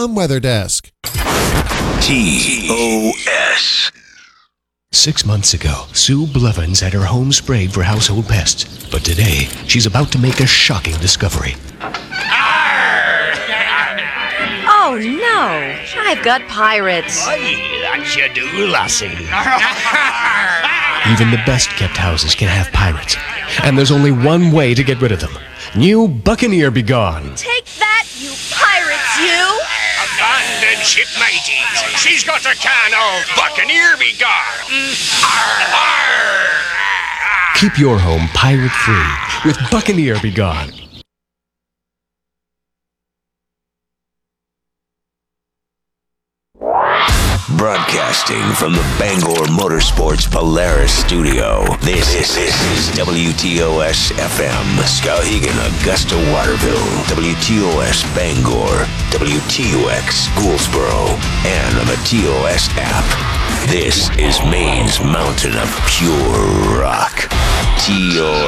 Weather Desk. TOS. 6 months ago, Sue Blevins had her home sprayed for household pests. But today, she's about to make a shocking discovery. Oh, no. I've got pirates. Aye, that you do, lassie. Even the best-kept houses can have pirates. And there's only one way to get rid of them. New Buccaneer Be Gone. Take that, you pirates, you! Abandon ship, mateys. She's got a can of Buccaneer Be Gone. Keep your home pirate-free with Buccaneer Be Gone. Broadcasting from the Bangor Motorsports Polaris studio, this is WTOS FM, Skowhegan, Augusta, Waterville, WTOS Bangor, WTOX Gouldsboro, and on the TOS app. This is Maine's mountain of pure rock. TOS.